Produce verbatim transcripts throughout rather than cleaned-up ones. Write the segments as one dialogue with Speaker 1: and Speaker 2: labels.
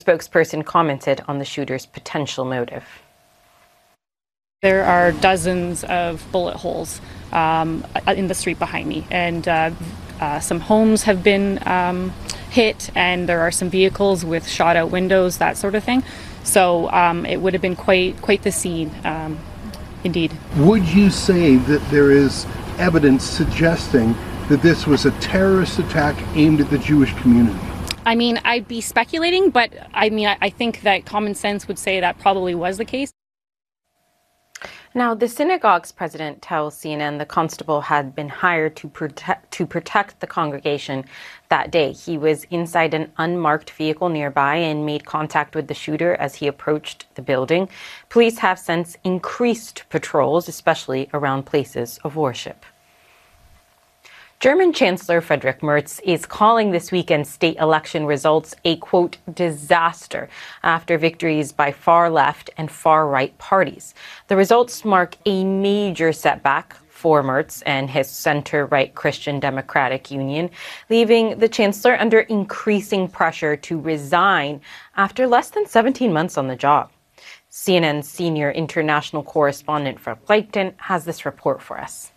Speaker 1: Spokesperson commented on the shooter's potential motive.
Speaker 2: There are dozens of bullet holes um, in the street behind me, and uh, uh, some homes have been um, hit, and there are some vehicles with shot out windows, that sort of thing. So um, it would have been quite quite the scene, um, indeed.
Speaker 3: Would you say that there is evidence suggesting that this was a terrorist attack aimed at the Jewish community?
Speaker 2: I mean, I'd be speculating, but I mean, I, I think that common sense would say that probably was the case.
Speaker 1: Now, the synagogue's president tells C N N the constable had been hired to protect, to protect the congregation that day. He was inside an unmarked vehicle nearby and made contact with the shooter as he approached the building. Police have since increased patrols, especially around places of worship. German Chancellor Friedrich Merz is calling this weekend's state election results a, quote, disaster after victories by far-left and far-right parties. The results mark a major setback for Merz and his center-right Christian Democratic Union, leaving the chancellor under increasing pressure to resign after less than seventeen months on the job. C N N's senior international correspondent Fred Pleitgen has this report for us.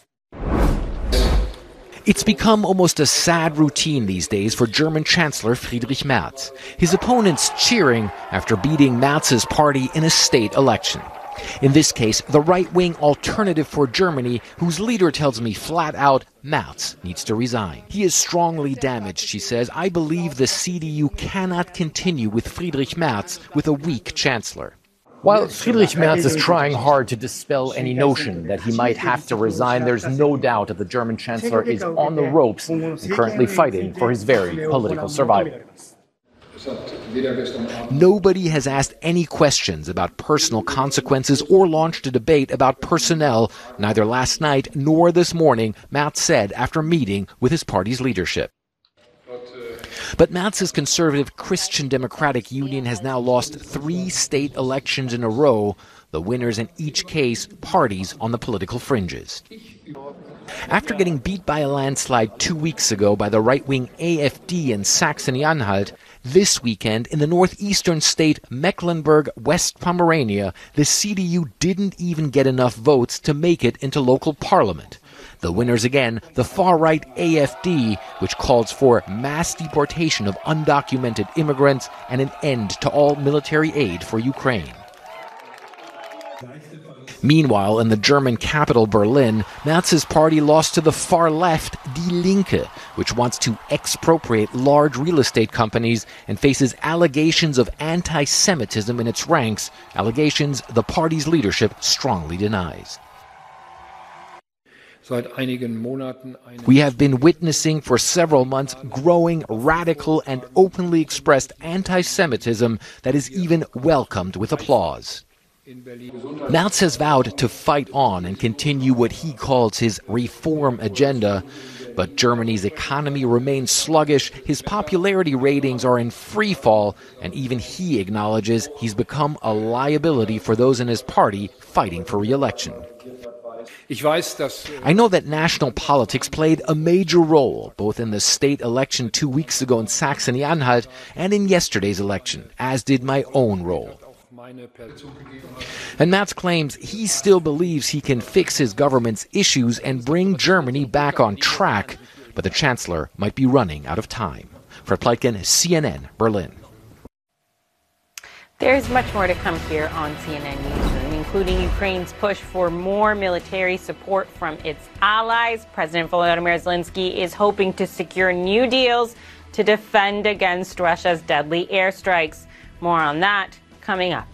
Speaker 4: It's become almost a sad routine these days for German Chancellor Friedrich Merz. His opponents cheering after beating Merz's party in a state election. In this case, the right-wing Alternative for Germany, whose leader tells me flat out Merz needs to resign. He is strongly damaged, she says. I believe the C D U cannot continue with Friedrich Merz with a weak chancellor.
Speaker 5: While Friedrich Merz is trying hard to dispel any notion that he might have to resign, there's no doubt that the German chancellor is on the ropes and currently fighting for his very political survival.
Speaker 4: Nobody has asked any questions about personal consequences or launched a debate about personnel, neither last night nor this morning, Merz said after meeting with his party's leadership. But Merz's conservative Christian Democratic Union has now lost three state elections in a row, the winners in each case parties on the political fringes. After getting beat by a landslide two weeks ago by the right-wing A F D in Saxony-Anhalt, this weekend in the northeastern state Mecklenburg-West Pomerania, the C D U didn't even get enough votes to make it into local parliament. The winners again, the far-right A F D, which calls for mass deportation of undocumented immigrants and an end to all military aid for Ukraine. Meanwhile, in the German capital Berlin, Merz's party lost to the far left Die Linke, which wants to expropriate large real estate companies and faces allegations of anti-Semitism in its ranks, allegations the party's leadership strongly denies. We have been witnessing for several months growing radical and openly expressed anti-Semitism that is even welcomed with applause. Merz has vowed to fight on and continue what he calls his reform agenda, but Germany's economy remains sluggish, his popularity ratings are in free fall, and even he acknowledges he's become a liability for those in his party fighting for re-election. I know that national politics played a major role, both in the state election two weeks ago in Saxony-Anhalt and in yesterday's election, as did my own role. And Merz claims he still believes he can fix his government's issues and bring Germany back on track, but the chancellor might be running out of time. Fred Pleitgen, C N N, Berlin.
Speaker 1: There's much more to come here on C N N Newsroom, including Ukraine's push for more military support from its allies. President Volodymyr Zelensky is hoping to secure new deals to defend against Russia's deadly airstrikes. More on that coming up.